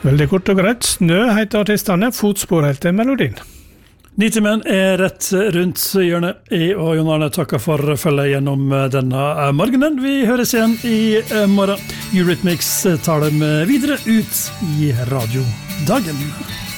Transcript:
Veldig kort og greit. Snø heter artistene, Fotspor heter melodien. Nitimen rett rundt hjørnet. Jeg og Jon Arne takker for følget gjennom denne morgenen. Vi høres igjen i morgen. Eurythmics tar dem videre ut i radiodagen.